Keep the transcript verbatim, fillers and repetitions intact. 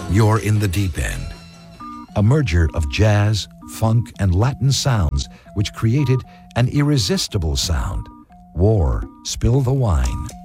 you're in the deep end. A merger of jazz, funk, and Latin sounds which created an irresistible sound. War, Spill the Wine.